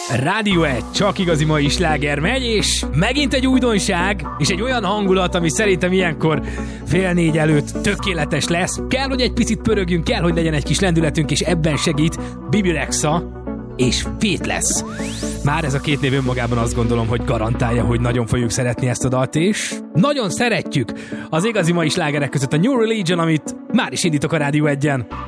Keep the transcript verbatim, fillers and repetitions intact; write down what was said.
Rádió egy, csak igazi mai sláger megy, és megint egy újdonság, és egy olyan hangulat, ami szerintem ilyenkor fél négy előtt tökéletes lesz. Kell, hogy egy picit pörögjünk, kell, hogy legyen egy kis lendületünk, és ebben segít Bibi Rexha és Faithless. Már ez a két név önmagában azt gondolom, hogy garantálja, hogy nagyon fogjuk szeretni ezt a dalt, és nagyon szeretjük az igazi mai slágerek között a New Religion, amit már is indítok a Rádió egyen.